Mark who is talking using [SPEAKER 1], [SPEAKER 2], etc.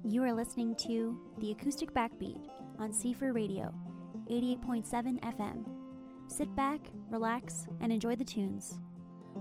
[SPEAKER 1] You are listening to The Acoustic Backbeat on Seafer Radio, 88.7 FM. Sit back, relax, and enjoy the tunes.